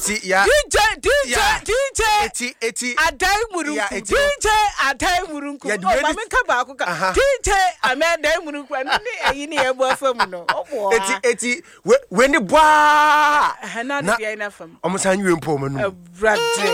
DJ Adai Murunku DJ Adai Murunku Mama Kabaku DJ Amanda Murunku and ebo fam no eti when the boy na bia ina fam omo san yu empom no brother